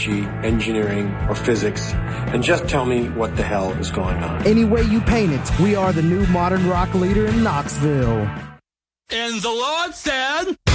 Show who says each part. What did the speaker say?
Speaker 1: biology, engineering, or physics, and just tell me what the hell is going on.
Speaker 2: Any way you paint it, we are the new modern rock leader in Knoxville.
Speaker 3: And the Lord said...